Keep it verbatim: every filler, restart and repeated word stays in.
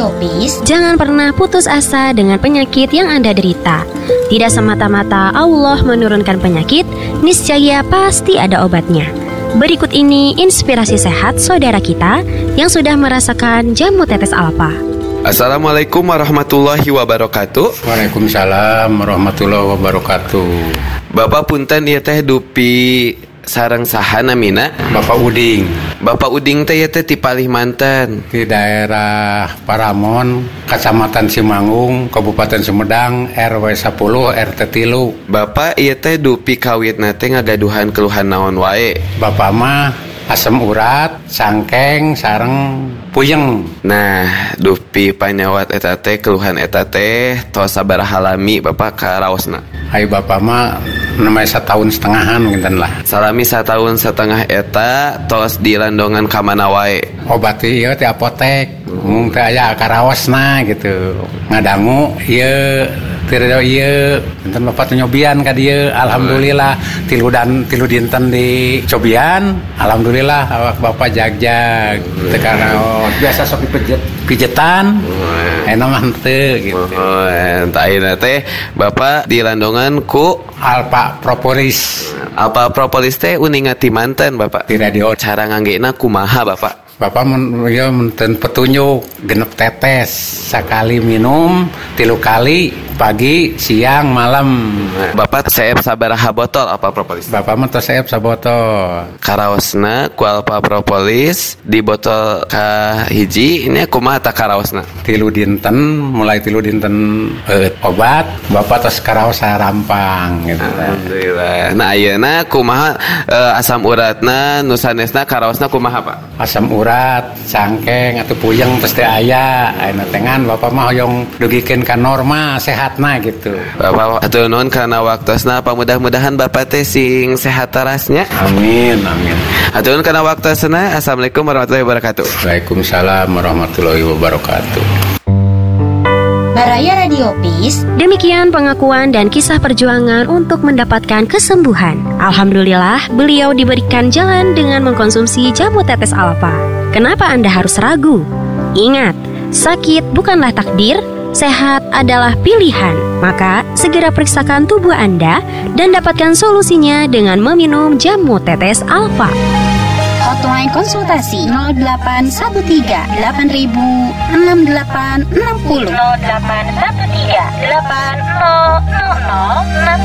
Radio Peace, jangan pernah putus asa dengan penyakit yang Anda derita. Tidak semata-mata Allah menurunkan penyakit, niscaya pasti ada obatnya. Berikut ini inspirasi sehat saudara kita yang sudah merasakan jamu tetes alfa. Assalamualaikum warahmatullahi wabarakatuh. Waalaikumsalam warahmatullahi wabarakatuh. Bapak punten ieu teh dupi sareng saha namina? Bapak Uding. Bapak Uding teh ieu teh ti Palimanten, Di daerah Paramon, Kecamatan Simangung, Kabupaten Sumedang, R W sepuluh R T tilu. Bapak ieu teh dupi kawitna teh ngagaduhan keluhan naon wae? Bapak mah asam urat, sangkeng, sareng puyeng. Nah, dupi panyawat eta teh keluhan eta teh tos sabaraha lami Bapak karaosna? Hai Bapak mah namanya setahun setengahan mungkin lah. Salami satahun setengah eta tos dilandongan ka mana wae? Obat ieu ti apotek. Mung teh aya karaosna gitu. Ngadangu ieu tirado ieu enten Bapak teh nyobian ka dieu. Alhamdulillah tilu dan tilu dinten di cobian. Alhamdulillah awak Bapak jag-jag. Teu karaos biasa sok dipijet pijetan. Ena mah teu gitu. Oh, entah ayeuna teh Bapak dilandongan ku Alpha Propolis. Alpha Propolis teh uninga ti manten Bapak. Di radio. Cara nganggena kumaha Bapak? Bapak men, ya menten petunjuk genep tetes sekali minum tilu kali pagi siang malam. Bapak seep sabaraha botol Alpha Propolis? Bapak mah tos seep sabotol. Karaosna ku Alpha Propolis di botol ka hiji ini kumaha tah karaosna? Tilu dinten mulai tilu dinten eh, obat Bapak tos karaos rampang gitu. Alhamdulillah. Nah ayeuna kumaha eh, asam uratna nu sanesna karaosna kumaha Pak? Asam urat, cangkeng atau puyeng pasti aya. Ayeuna tengan Bapak mah hoyong dugikeun ka norma sehatna gitu. Bapak atur nuhun karena waktosna apa mudah-mudahan Bapak teh sing sehat tarasnya. Amin amin. Atur nuhun karena waktosna. Assalamualaikum warahmatullahi wabarakatuh. Waalaikumsalam warahmatullahi wabarakatuh. Baraya Radio Peace. Demikian pengakuan dan kisah perjuangan untuk mendapatkan kesembuhan. Alhamdulillah, beliau diberikan jalan dengan mengkonsumsi jamu tetes alfa. Kenapa Anda harus ragu? Ingat, sakit bukanlah takdir, sehat adalah pilihan. Maka, segera periksakan tubuh Anda dan dapatkan solusinya dengan meminum jamu tetes alfa. Hotline konsultasi nol delapan satu tiga delapan ribu enam delapan enam nol nol delapan satu tiga delapan nol nol nol enam